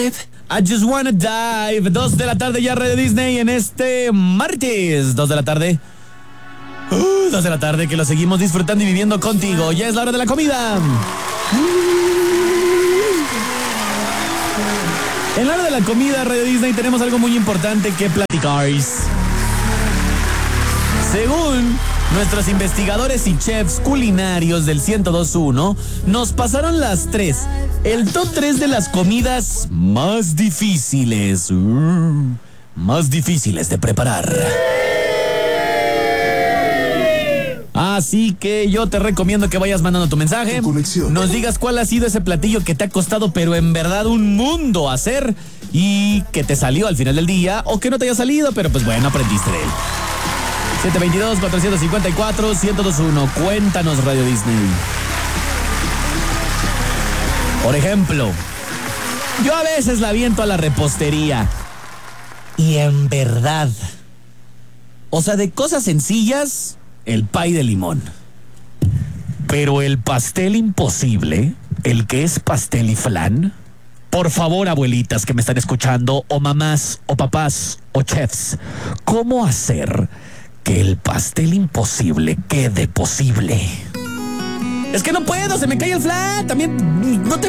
I just wanna dive. 2 de la tarde ya Radio Disney en este martes. 2 de la tarde. 2 de la tarde que lo seguimos disfrutando y viviendo contigo. Ya es la hora de la comida. En la hora de la comida, Radio Disney, tenemos algo muy importante que platicar. Según nuestros investigadores y chefs culinarios del 102.1, nos pasaron el top 3 de las comidas más difíciles. Más difíciles de preparar. Así que yo te recomiendo que vayas mandando tu mensaje. Nos digas cuál ha sido ese platillo que te ha costado, pero en verdad un mundo hacer y que te salió al final del día, o que no te haya salido, pero pues bueno, aprendiste de él. 722-454-1021. Cuéntanos, Radio Disney. Por ejemplo, yo a veces la aviento a la repostería. Y en verdad, o sea, de cosas sencillas, el pay de limón. Pero el pastel imposible, el que es pastel y flan, por favor, abuelitas que me están escuchando, o mamás, o papás, o chefs, ¿cómo hacer que el pastel imposible quede posible? Es que no puedo, se me cae el flan. También no te